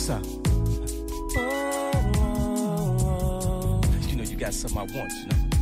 What's up? You know you got something I want, you know.